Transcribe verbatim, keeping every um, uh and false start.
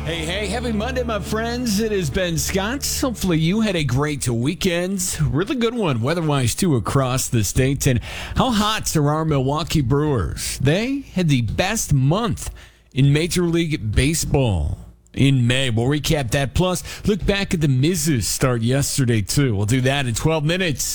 Hey, hey, happy Monday, my friends. It is Ben Scott. Hopefully you had a great weekend. Really good one, weather-wise, too, across the state. And how hot are our Milwaukee Brewers? They had the best month in Major League Baseball in May. We'll recap that. Plus, look back at the Miz's start yesterday, too. We'll do that in twelve minutes.